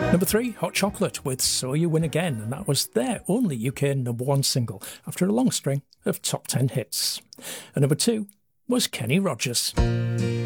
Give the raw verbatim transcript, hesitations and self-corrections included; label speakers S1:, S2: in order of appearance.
S1: Number three, Hot Chocolate with So You Win Again, and that was their only U K number one single after a long string of top ten hits. And number two was Kenny Rogers.